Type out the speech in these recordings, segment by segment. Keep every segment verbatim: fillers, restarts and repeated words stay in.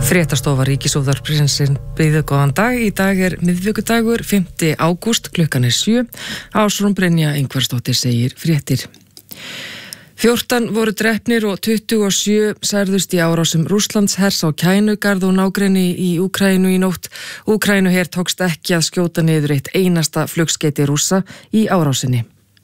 Fréttastofa Ríkisútvarpsins býður góðan dag. Í dag er miðvikudagur, fimmta ágúst, klukkan er sjö. Ásrún Brynja Ingvarsdóttir segir fréttir. fjórtán voru drepnir og tuttugu og sjö særðust í árásum Rússlandshers á Kænugarð og nágrenni í Úkraínu í nótt. Úkraínuher tókst ekki að skjóta niður eitt einasta flugskeyti Rússa í árásinni.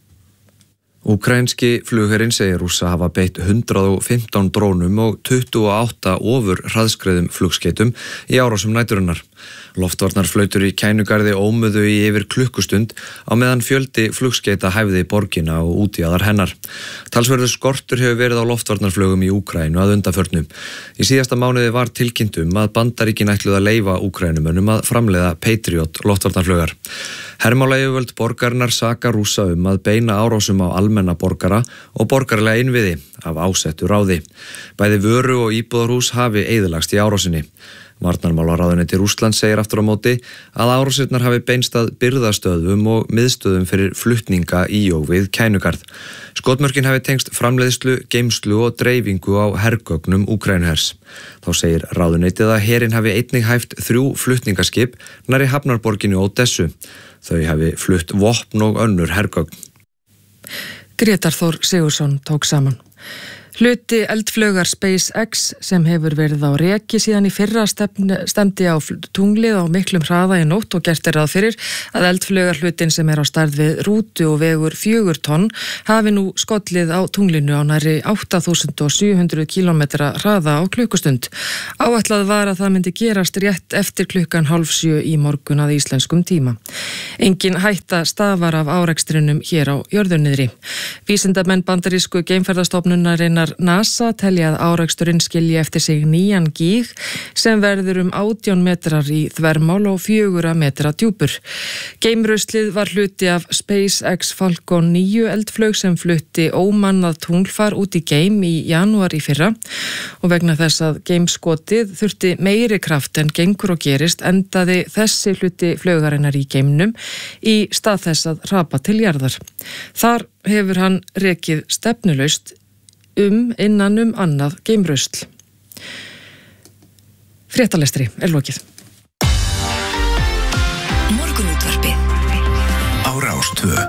Úkraínski flugherinn segir Rússa hafa beitt hundrað og fimmtán drónum og tuttugu og átta ofur hraðskreiðum flugskeytum í árásum næturinnar. Loftvarnarflautur í Kænugarði ómuðu í yfir klukkustund á meðan fjöldi flugskeyta hæfði borgina og útjaðar hennar. Talsverður skortur hefur verið á loftvarnarflugum í Úkraínu að undanförnum. Í síðasta mánuði var tilkynnt um að Bandaríkin ætluðu að leyfa Úkrænumönnum að framleiða Patriot loftvarnarflugar. Hermálayfirvöld borgarinnar saka Rússa um að beina árásum á almenna borgara og borgarlega innviði af ásettu ráði. Bæði vöru og íbúðarhús hafi eyðilagst í árásinni. Varnarmálaráðuneyti Rússlands segir aftur á móti að árásirnar hafi beinst að birgðastöðvum og miðstöðum fyrir flutninga í og við Kænugarð. Skotmörkin hafi tengst framleiðslu, geymslu og dreifingu á hergögnum Úkraínuhers. Þá segir ráðuneytið að herinn hafi einnig hæft þrjú flutningaskip nærri hafnarborginu Ódessu. Þau hafi flutt vopn og önnur hergögn. Grétar Þór Sigurðsson tók saman. Hluti eldflaugar SpaceX sem hefur verið á reki síðan í fyrra stemdi á tunglið á miklum hraða í nótt og gert er ráð fyrir að eldflaugar hlutin sem er á stærð við rútu og vegur fjögur tonn hafi nú skollið á tunglinu á nærri átta þúsund sjö hundruð kílómetra hraða á klukkustund. Áætlað var að það myndi gerast rétt eftir klukkan hálf sjö í morgun að íslenskum tíma. Engin hætta stafar af árekstrinum hér á jörðunniðri. Vísindamenn bandarísku geimferðastofnunarinnar NASA telja að áreksturinn skilji eftir sig nýjan gíg sem verður um átján metrar í þvermál og fjögurra metra djúpur. Geimruslið var hluti af SpaceX Falcon níu eldflaug sem flutti ómannað tunglfar út í geim í janúar í fyrra og vegna þess að geimskotið þurfti meiri kraft en gengur og gerist endaði þessi hluti flaugarinnar í geimnum í stað þess að hrapa til jarðar. Þar hefur hann rekið stefnulaust um innan um annað geimrusl. Fréttalestri er lokið. Morgunútvarpið á Rás tvö.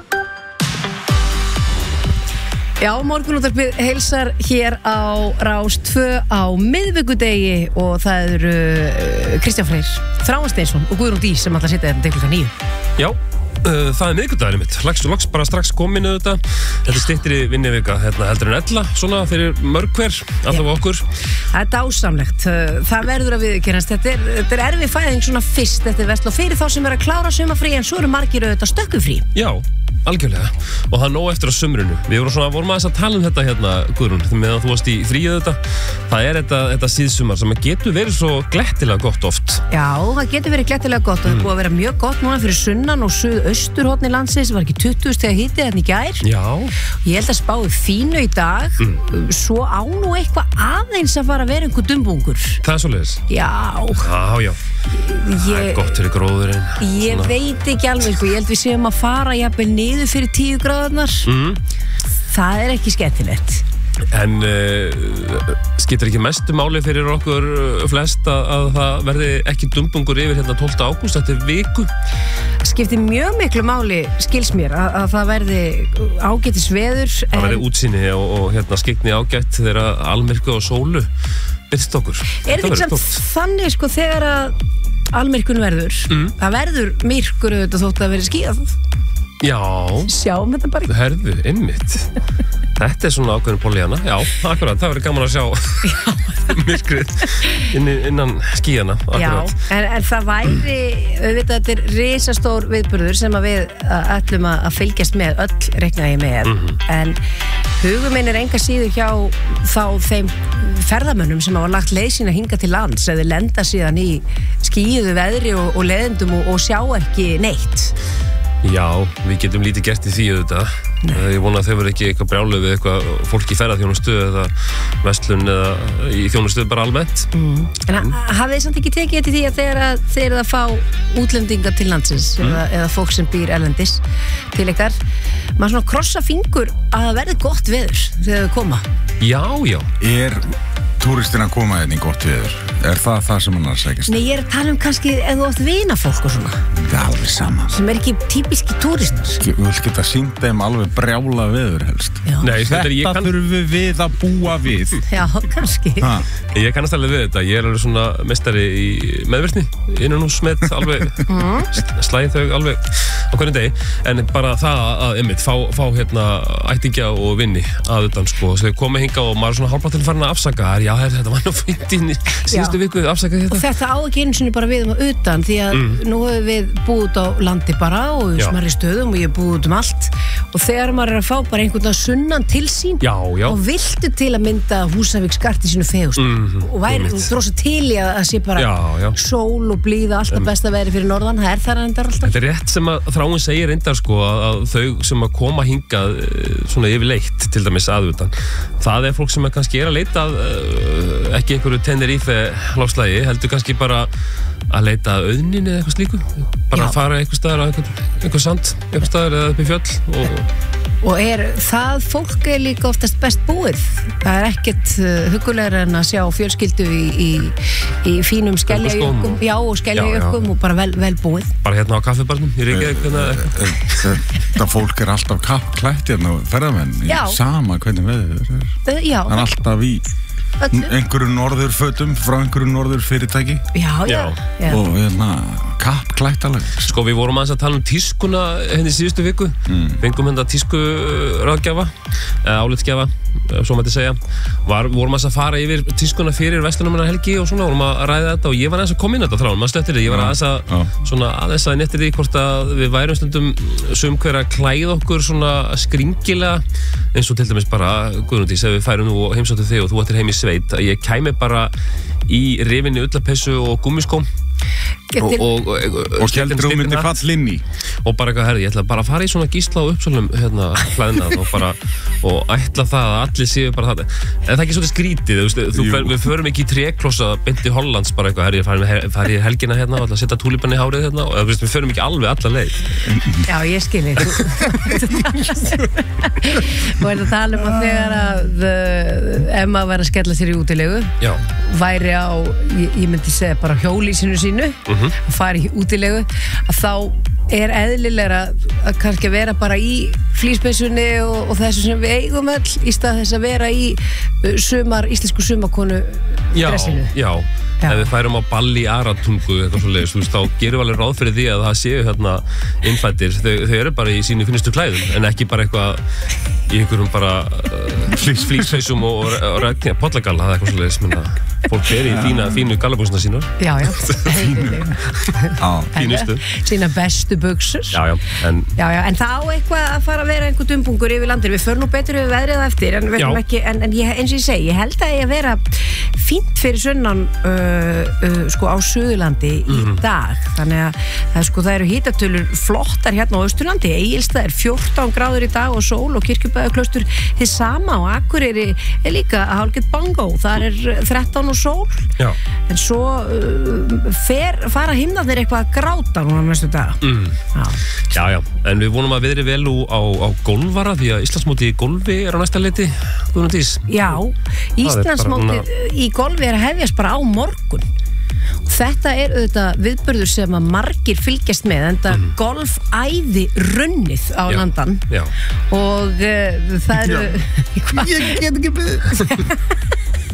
Já, morgunútvarpið heilsar hér á Rás tvö á miðvikudegi og það eru Kristján Freyr, Þráinn Steinsson og Guðrún Dís sem ætla að sitja þetta til klukkan níu. Já, uh, það er miðvikudagurinn mitt. Lagst og loks bara strax komin auðvitað. Þetta er styttri vinnuvika hérna, heldur en ella, svona fyrir mörg hver, alltaf okkur. Það er dásamlegt. Það verður að viðurkennast. Þetta er, þetta er erfið fæðing svona fyrst eftir vesl og fyrir þá sem er að klára sumarfrí en svo eru margir auðvitað stökkufrí. Já, algjörlega. Og það er nóg eftir á sumrinu. Við vorum svona, vorum aðeins að tala um þetta hérna, Guðrún, meðan þú varst í fríið þetta. Það er þetta, þetta síðsumar sem getur verið svo glettilega gott oft. Já, það getur verið glettilega gott og það er búið að vera mjög gott núna fyrir sunnan og suðausturhorni landsins. Það var ekki tuttugu stiga hiti hérna í gær. Já. Ég held að spáði fínu í dag. Mm. Svo á nú eitthvað aðeins að fara að vera einhver dumbungur. Það er svoleiðis? Já. Já, já. Ég, það er gott fyrir gróðurinn. Ég svona. Veit ekki alveg, sko. Ég held við séum að fara jafnvel niður fyrir tíu gráðurnar. Mm. Það er ekki skemmtilegt. En uh, skiptir ekki mestu máli fyrir okkur flest að, að það verði ekki dumbungur yfir hérna tólfta ágúst eftir viku? Skiptir mjög miklu máli, skils mér, að, að það verði ágætis veður. Það en... verði útsýni og, og hérna skikni ágætt þegar almyrkvi og sólu byrst okkur. Er þetta ekki samt þannig sko þegar að almyrkun verður, mm. það verður myrkur auðvitað þótt að verði skíðað? Já. Sjáum þetta bara ekki. Herðu, einmitt. Þetta er svona ákveðin Pollyanna. Já, akkurat, það verður gaman að sjá myrkrið inn, innan skíjana. Akkurat. Já, en, en það væri, auðvitað, þetta er risastór viðburður sem að við ætlum að fylgjast með, öll reikna ég með. Mm-hmm. En hugum minn er enga síður hjá þá þeim ferðamönnum sem hafa lagt leið sína hinga til lands eða lenda síðan í skíðu veðri og, og leðendum og, og sjá ekki neitt. Já, við getum lítið gert í því auðvitað. Ég vona að þau verður ekki eitthvað brjálu við eitthvað fólk í ferðaþjónustu eða verslun eða í þjónustu bara almennt. Mm. En mm. hafið þið samt ekki tekið þetta í því að þeir, þeir eru að fá útlendinga til landsins mm. eða, eða fólk sem býr erlendis til ykkar. Maður svona krossa fingur að það verði gott veður þegar þau koma. Já, já. Er túristina koma hérna í gott viður? Er það það sem hann er að sækjast? Nei, ég er að tala um kannski ef þú átt vinafólk og svona Það er alveg sama sem er ekki típiski túristar. Þú vil geta sýnt þeim alveg brjála viður helst Já, Nei, þetta, ég Þetta kann, þurfum við að búa við Já kannski ha. ég kannast alveg við þetta. Ég er alveg svona meistari í meðvirkni, innan hús með alveg, slæði þau alveg á hvernig degi. En bara það að, einmitt, fá, fá hérna ættingja og vinni að utan, sko. Svo þau komið hinga og maður er svona hálfbátt til farin að afsaka. Er, já, her, þetta var nú fint inn í síðustu viku, afsaka þetta. Og þetta á ekki einu sinni bara við um að utan því að mm. nú hefur við búið út á landi bara og í smerri stöðum og ég hef búið út um allt og þegar maður er að fá bara einhvern veginn sunnan til sín Já, já. og viltu til að mynda Húsavík skarti sínu fegust Mhm, og væri þú drósa til í að það sé bara Já, já. sól og blíða alltaf besta veðri fyrir norðan, það er það reyndar alltaf. Þetta er rétt sem að Þráin segir reyndar, sko, að, að þau sem að koma hingað eh, svona yfirleitt til dæmis aðutan, það er fólk sem að kannski er að leita að, uh, ekki einhverju Tenerife lofslægi, heldur kannski bara að leita að auðnin eða eitthvað slíku, bara Já. að fara einhver staðar á einhver, einhver sand, einhver staðar eða upp í fjöll og Og er það fólk er líka oftast best búið. Það er ekkert uh, hugulegra en að sjá fjölskyldu í, í, í fínum skeljajökum, já og skeljajökum og bara vel, vel búið. bara hérna á kaffibarnum í Reykjavík hérna, Þetta fólk er alltaf kappklætt hérna ferðamenn í Já. sama hvernig veður er Uh, já, Það er alltaf í öllu. einhverju norðurfötum frá einhverju norður fyrirtæki Já, já, já. og hérna kappklætt alveg Sko, við vorum aðeins að tala um tískuna henni síðustu viku, Mm. fengum hérna tísku ráðgjafa, eða álitsgjafa, ef svo mætti segja. Var, vorum aðeins að fara yfir tískuna fyrir Vestlunarmannar helgi og svona, vorum að ræða þetta og ég var aðeins að koma inn á þetta Þráin, maður stöttir því, ég var aðeins að, Já. svona, aðeins að nettir því hvort að við værum stundum sum hver að klæða okkur svona skringilega, eins og til dæmis bara, Guðrúndís, ef við færum nú og heimsóttu þig og þú ættir heim í sveit, að ég kæmi bara í rifinni ullapessu og gúmmiskóm og, og, og, og heldur þú myndi fall inn í og bara eitthvað, herri, ég ætla bara að fara í svona Gísla og Uppsölum hérna hlæðnað og bara og ætla það að allir séu bara það en það er ekki svolítið skrítið, þú veist, þú fer, við förum ekki í tréklossa beint í Hollands bara eitthvað, herri, ég fari, fari í helgina hérna og ætla að setja túlipan í hárið hérna og veist, við förum ekki alveg alla leið. Já, ég skilji. Og er það að tala um að þegar að uh, ef maður væri að skella sér í útilegu Já. væri á, ég, ég myndi segja bara hjólísinu sínu, Mhm. að fara í útilegu, að þá er eðlilegra að kannski vera bara í flíspeysunni og, og þessu sem við eigum öll í stað þess að vera í uh, sumar, íslensku sumakonu Já, dressinu. já, Já. ef við færum á ball í Aratungu eitthvað svo leiðis, þú veist, þá gerum við alveg ráð fyrir því að það séu hérna innfættir, þau, þau eru bara í sínu finnistu klæðum en ekki bara eitthvað í einhverjum bara uh, flísfeysum og, og, og, og pollagalla, það er eitthvað svo leiðis, menna fólk er í fína, fínu gallabúsina sínar. Já, já. Fínustu. Sína bestu buxur. Já, já, en Já, já, en það á eitthvað að fara að vera einhver dumbungur yfir landir. Við förum nú betur yfir veðrið á eftir, en, við Já. erum ekki, en, en ég, eins og ég segi, ég held að ég að vera fínt fyrir sunnan uh, uh, sko á Suðurlandi í dag. Þannig að það, sko, það eru hitatölur flottar hérna á Austurlandi. Egilsstað er fjórtán gráður í dag og sól og Kirkjubæjarklaustur þið sama og Akureyri er líka hálfgett bongo. Það er þrettán og sól. já, En svo uh, fer, fara himnarnir eitthvað að gráta núna næstu dag. mm. Já. já, já, en við vonum að viðri vel ú- á, á golfara því að Íslandsmóti í golfi er á næsta leiti, Guðrúndís. Já, Íslandsmótið í golfi er að hefjast bara á morgun. Og þetta er auðvitað viðburður sem að margir fylgjast með, en það golfæði runnið á Já, landan já. og uh, það eru Hvað? Ég get ekki beðið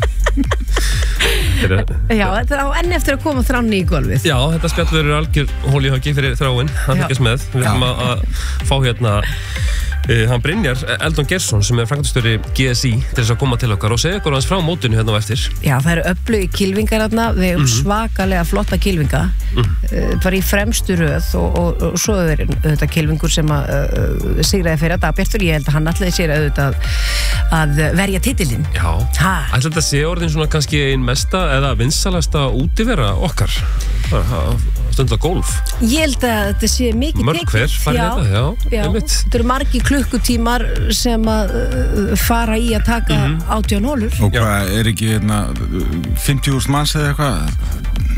Þetta- Já, þetta er á enn eftir að koma þránni í golfið. Já, þetta spjall verður algjör hóli höggi fyrir Þráin, hann Já. fylgjast með. Við ætlum að, að fá hérna uh, hann Brynjar Eldon Geirsson sem er framkvæmdastjóri G S I til þess að koma til okkar og segja okkur hans frá mótinu hérna á eftir. Já, það eru öflugi kylfingar þarna, við hefum svakalega flotta kylfinga, uh, bara í fremstu röð og, og, og svo er þetta kylfingur sem að uh, sigraði fyrir að Dagbjartur, ég held að hann allir sér auðvitað að verja titilinn. Já, Ha. ætla þetta sé orðin svona kannski ein mesta eða vinsalasta útivera okkar að stunda golf. Ég held að þetta sé mikið Mörg hver farið já, þetta, já, já. einmitt. Þetta eru margi klukkutímar sem að uh, fara í að taka átján hólur. Og hvað, er ekki hérna fimmtíu þúsund manns eða eitthvað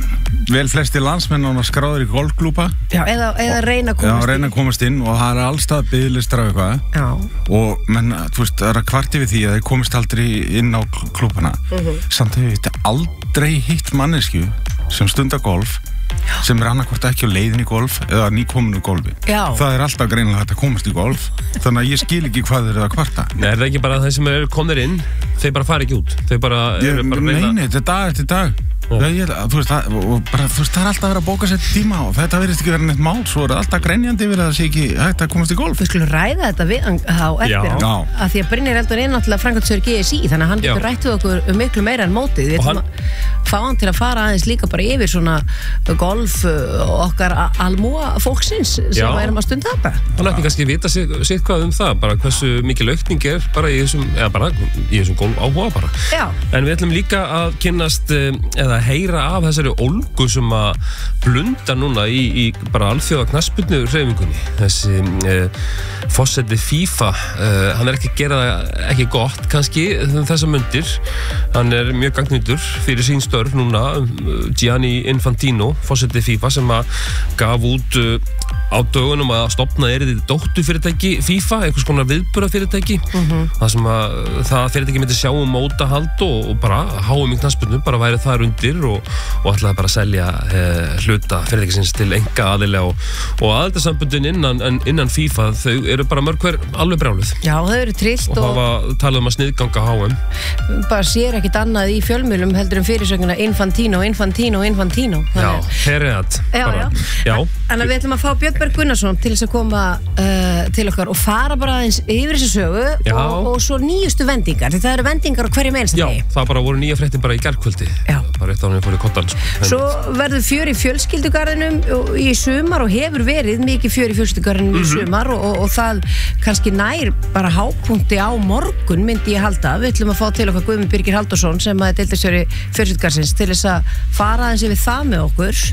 vel flesti landsmenn og skráður í golfklúpa. Já, eða, eða reyna að komast Já, reyna að komast inn og það er allstað biðlistar af eitthvað. Já. Og menn, þú veist, það er að kvarti við því að þeir komist aldrei inn á klúpana. Mhm. Samt hefur þetta aldrei hitt manneskju sem stundar golf sem er annarkvort ekki á leiðin í golf eða nýkominu í golfi. Já. Það er alltaf greinilega hægt að komast í golf, þannig að ég skil ekki hvað þeir eru að kvarta. Nei, er það ekki bara þeir sem eru komnir inn, þeir bara fara ekki út? Þeir bara, Ég, eru bara nei, reyna- nei, þetta er dag eftir dag. Það, ég, þú veist, það, og bara, þú veist, það er alltaf að vera að bóka sér tíma og þetta verðist ekki vera neitt mál, svo er alltaf grenjandi yfir að það sé ekki hægt að komast í golf. Við skulum ræða þetta við hann á eftir Já. hann, Já. að því að Brynjar Eldon er náttúrulega framkvæmdastjóri G S I, þannig að hann getur Já. rætt við okkur um miklu meira en mótið. Við Og ætlum að fá hann til að fara aðeins líka bara yfir svona golf uh, okkar a- almúa fólksins sem Já. erum að stunda þetta. Hann ætti kannski vita sitt, sitt hvað um það, bara hversu mikil aukning er bara í þessum, eða bara í þessum golf áhuga bara. Já. En við ætlum líka að kynnast eh, eða heyra af þessari ólgu sem að blunda núna í, í bara alþjóða knattspyrnu hreyfingunni. Þessi uh, forseti FIFA, uh, hann er ekki að gera það ekki gott kannski þessa mundir. Hann er mjög gagnýtur fyrir sín störf núna, uh, Gianni Infantino, forseti FIFA, sem að gaf út uh, á dögunum að stofna erið dótturfyrirtæki FIFA, einhvers konar viðburðarfyrirtæki, mm-hmm. það sem að það fyrirtæki myndi sjá um mótahald og, og bara háum í knattspyrnu, bara væri þar undir og, og ætlaði bara að selja eh, hluta fyrirtækisins til enga aðilega og, og aðildarsambundin innan, innan FIFA, þau eru bara mörg hver alveg brjáluð Já, þau eru trillt og og, hafa talað um að sniðganga H M. bara sér ekkit annað í fjölmjölum heldur en fyrirsögnuna Infantino, Infantino, Infantino. Já, Þannig- herreat Já, bara. já. Já. En að við ætlum að fá Björn Berg Gunnarsson til þess að koma uh, til okkar og fara bara aðeins yfir þessu sögu Já. og, og svo nýjustu vendingar, því það eru vendingar á hverju meinst Já, degi. það bara voru nýja fréttir bara í gærkvöldi. Já. Bara eitt á hann við fór í kottan. Sko. Svo verður fjör í fjölskyldugarðinum í sumar og hefur verið mikið fjör í fjölskyldugarðinum í sumar og, og, og það kannski nær bara hápunkti á morgun myndi ég halda. Við ætlum að fá til okkar Guðmund Birgir Halldórsson sem að er deildarstjóri fjölskyldugarðsins til þess að fara aðeins yfir það með okkur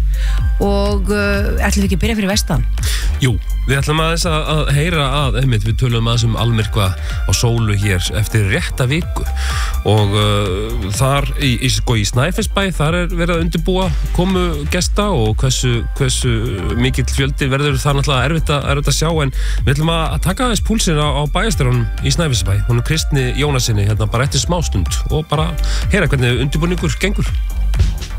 og uh, ætlum við ekki að byrja fyrir vestan? Jú, við ætlum aðeins að, að heyra að, einmitt, við tölum aðeins um almyrkva á sólu hér eftir rétta viku og uh, þar í, í, sko, í Snæfellsbæ, þar er verið að undirbúa komu gesta og hversu, hversu mikill fjöldi verður það náttúrulega erfitt að, erfitt að sjá en við ætlum að, að taka aðeins púlsinn á, á bæjarstjóranum í Snæfellsbæ, hún er Kristni Jónasinni hérna bara eftir smástund og bara heyra hvernig undirbúningur gengur.